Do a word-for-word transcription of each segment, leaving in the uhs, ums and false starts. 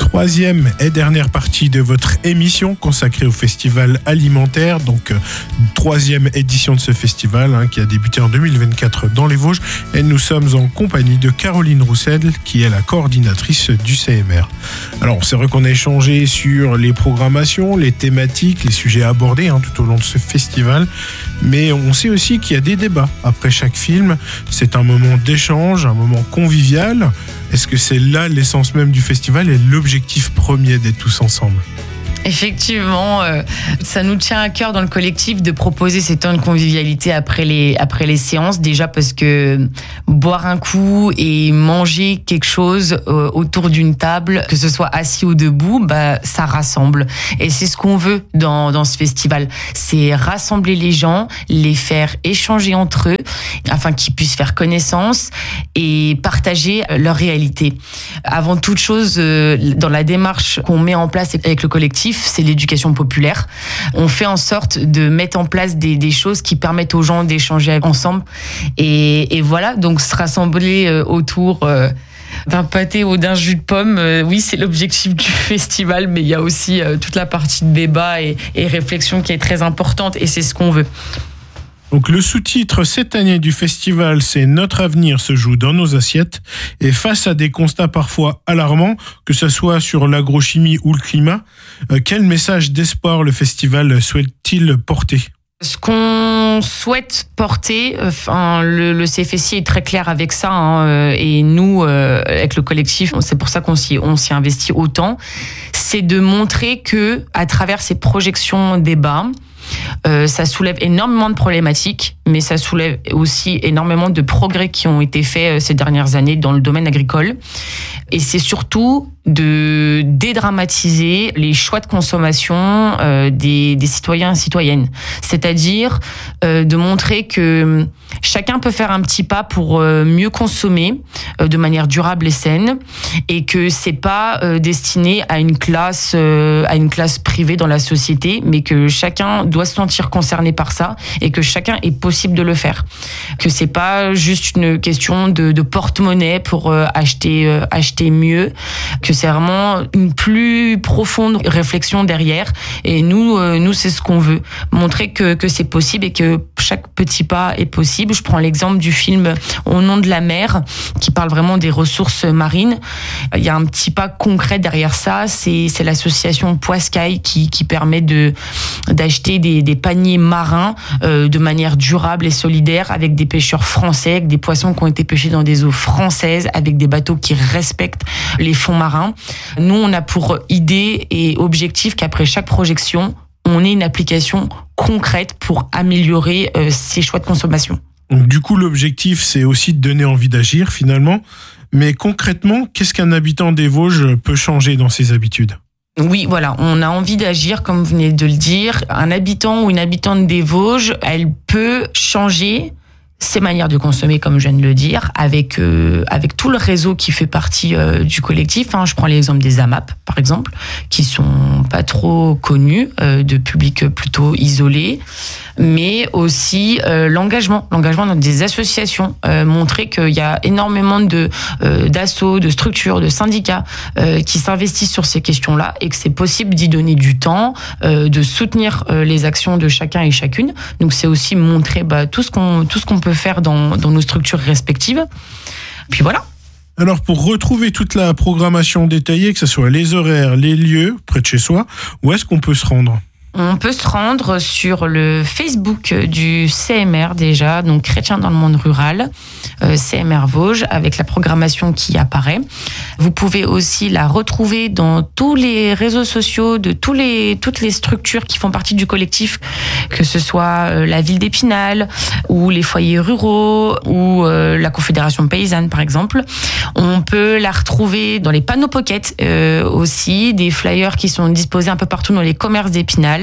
Troisième et dernière partie de votre émission consacrée au festival alimentaire, donc euh, troisième édition de ce festival hein, qui a débuté en deux mille vingt-quatre dans les Vosges, et nous sommes en compagnie de Caroline Roussel qui est la coordinatrice du C M R. Alors c'est vrai qu'on a échangé sur les programmations, les thématiques, les sujets abordés hein, tout au long de ce festival, mais on sait aussi qu'il y a des débats après chaque film. C'est un moment d'échange, un moment convivial. Est-ce que c'est là l'essence même du festival et l'objectif premier d'être tous ensemble ? Effectivement, euh, ça nous tient à cœur dans le collectif de proposer ces temps de convivialité après les, après les séances. Déjà parce que boire un coup et manger quelque chose euh, autour d'une table, que ce soit assis ou debout, bah, ça rassemble. Et c'est ce qu'on veut dans, dans ce festival. C'est rassembler les gens, les faire échanger entre eux, afin qu'ils puissent faire connaissance et partager leur réalité. Avant toute chose, euh, dans la démarche qu'on met en place avec le collectif, c'est l'éducation populaire. On fait en sorte de mettre en place des, des choses qui permettent aux gens d'échanger ensemble. Et, et voilà, donc se rassembler autour euh, d'un pâté ou d'un jus de pomme, euh, oui, c'est l'objectif du festival, mais il y a aussi euh, toute la partie de débat et, et réflexion qui est très importante, et c'est ce qu'on veut. Donc le sous-titre cette année du festival, c'est « Notre avenir se joue dans nos assiettes ». Et face à des constats parfois alarmants, que ce soit sur l'agrochimie ou le climat, euh, quel message d'espoir le festival souhaite-t-il porter ? Ce qu'on souhaite porter, enfin, le, le C F S I est très clair avec ça, hein, et nous, euh, avec le collectif, c'est pour ça qu'on s'y, on s'y investit autant, c'est de montrer que, à travers ces projections débats, Euh, ça soulève énormément de problématiques, mais ça soulève aussi énormément de progrès qui ont été faits ces dernières années dans le domaine agricole. Et c'est surtout de dédramatiser les choix de consommation euh, des, des citoyens et citoyennes. C'est-à-dire euh, de montrer que chacun peut faire un petit pas pour euh, mieux consommer euh, de manière durable et saine, et que c'est pas euh, destiné à une classe euh, à une classe privée dans la société, mais que chacun doit se sentir concerné par ça et que chacun est possible de le faire. Que c'est pas juste une question de, de porte-monnaie pour euh, acheter euh, acheter mieux, que c'est vraiment une plus profonde réflexion derrière. Et nous, euh, nous c'est ce qu'on veut, montrer que, que c'est possible et que chaque petit pas est possible. Je prends l'exemple du film Au nom de la mer, qui parle vraiment des ressources marines. Il y a un petit pas concret derrière ça, c'est, c'est l'association Poiscaille qui, qui permet de, d'acheter des, des paniers marins euh, de manière durable et solidaire avec des pêcheurs français, avec des poissons qui ont été pêchés dans des eaux françaises, avec des bateaux qui respectent les fonds marins. Nous, on a pour idée et objectif qu'après chaque projection, on ait une application concrète pour améliorer euh, ces choix de consommation. Donc, du coup, l'objectif, c'est aussi de donner envie d'agir, finalement. Mais concrètement, qu'est-ce qu'un habitant des Vosges peut changer dans ses habitudes ? Oui, voilà, on a envie d'agir, comme vous venez de le dire. Un habitant ou une habitante des Vosges, elle peut changer ses manières de consommer, comme je viens de le dire, avec euh, avec tout le réseau qui fait partie euh, du collectif. Hein. Je prends l'exemple des A M A P, par exemple, qui sont pas trop connus, euh, de publics plutôt isolés, mais aussi euh, l'engagement, l'engagement dans des associations, euh, montrer qu'il y a énormément de euh, d'assauts, de structures, de syndicats euh, qui s'investissent sur ces questions-là et que c'est possible d'y donner du temps, euh, de soutenir euh, les actions de chacun et chacune. Donc c'est aussi montrer bah, tout ce qu'on tout ce qu'on peut faire dans, dans nos structures respectives. Puis voilà. Alors pour retrouver toute la programmation détaillée, que ce soit les horaires, les lieux, près de chez soi, où est-ce qu'on peut se rendre ? On peut se rendre sur le Facebook du C M R déjà, donc Chrétiens dans le monde rural, euh, C M R Vosges, avec la programmation qui apparaît. Vous pouvez aussi la retrouver dans tous les réseaux sociaux de tous les, toutes les structures qui font partie du collectif, que ce soit la ville d'Épinal, ou les foyers ruraux, ou euh, la Confédération paysanne par exemple. On peut la retrouver dans les panneaux pocket euh, aussi, des flyers qui sont disposés un peu partout dans les commerces d'Épinal.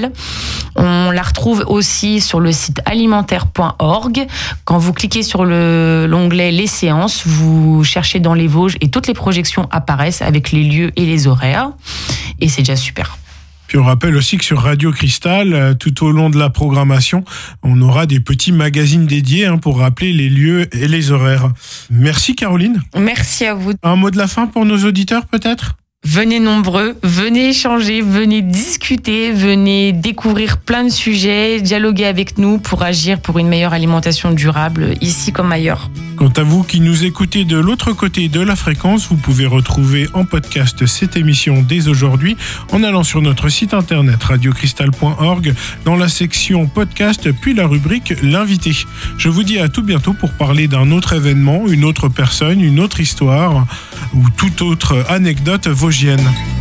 On la retrouve aussi sur le site alimentaire point org. Quand vous cliquez sur le, l'onglet Les séances, vous cherchez dans les Vosges et toutes les projections apparaissent avec les lieux et les horaires. Et c'est déjà super. Puis on rappelle aussi que sur Radio Cristal, tout au long de la programmation, on aura des petits magazines dédiés hein, pour rappeler les lieux et les horaires. Merci Caroline. Merci à vous. Un mot de la fin pour nos auditeurs peut-être ? Venez nombreux, venez échanger, venez discuter, venez découvrir plein de sujets, dialoguer avec nous pour agir pour une meilleure alimentation durable, ici comme ailleurs. Quant à vous qui nous écoutez de l'autre côté de la fréquence, vous pouvez retrouver en podcast cette émission dès aujourd'hui en allant sur notre site internet radio cristal point org dans la section podcast puis la rubrique l'invité. Je vous dis à tout bientôt pour parler d'un autre événement, une autre personne, une autre histoire ou toute autre anecdote vosgienne.